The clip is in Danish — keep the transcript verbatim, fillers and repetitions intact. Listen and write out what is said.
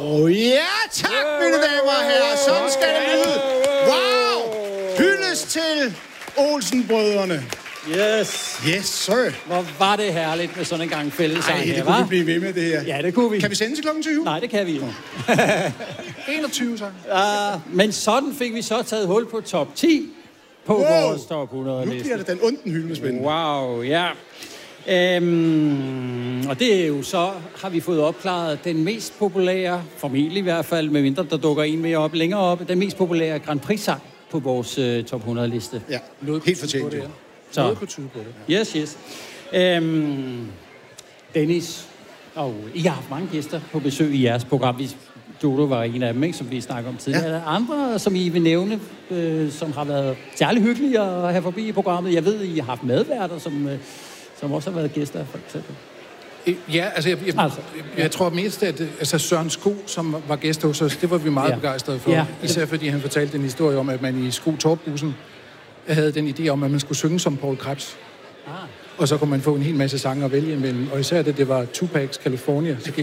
Wow! Ja, tak, mine damer og herrer. Sådan skal det lyde. Wow! Hyldes til Olsen-brødrene. Yes. Yes, sir. Hvor var det herligt med sådan en gang fællesang Ej, her, det kunne hva'? vi blive ved med, det her. Ja, det kunne vi. Kan vi sende til klokken tyve? Nej, det kan vi ikke. enogtyve, så. Uh, men sådan fik vi så taget hul på top ti på Wow. vores top hundrede Nu liste. bliver det den onden hyldespændende. Wow, ja. Øhm, og det er jo så, har vi fået opklaret, den mest populære, formentlig i hvert fald, medmindre der dukker en mere op længere op, den mest populære Grand Prix-sang på vores uh, top hundrede liste. Ja, helt fortjent. Ja. Så. Noget på tyde på det. Yes, yes. Øhm, Dennis, og I har haft mange gæster på besøg i jeres program. Vi- Dodo var en af dem, ikke, som vi snakkede om tidligere. Ja. Er der andre, som I vil nævne, øh, som har været særlig hyggelige at have forbi i programmet? Jeg ved, I har haft medværter, som, øh, som også har været gæster, for eksempel. Ja, altså jeg, jeg, Altså, jeg, jeg tror mest, at altså Søren Sko, som var gæst hos os, det var vi meget Ja. ja. begejstrede for. Ja. Ja. Især fordi han fortalte en historie om, at man i Sko Torpbussen havde den idé om, at man skulle synge som Paul Krebs. Ah. Og så kunne man få en hel masse sange at vælge imellem. Og især da det var Tupacs California, så